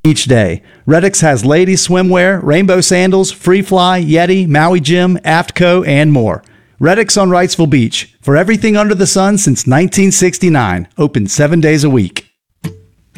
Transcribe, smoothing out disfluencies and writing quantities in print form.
each day. Reddix has ladies swimwear, rainbow sandals, Free Fly, Yeti, Maui Jim, Aftco, and more. Reddix on Wrightsville Beach. For everything under the sun since 1969. Open 7 days a week.